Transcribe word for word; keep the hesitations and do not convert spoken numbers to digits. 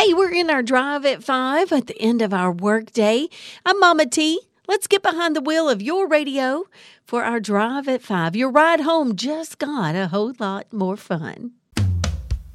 Hey, we're in our drive at five at the end of our workday. I'm Mama T. Let's get behind the wheel of your radio for our drive at five. Your ride home just got a whole lot more fun.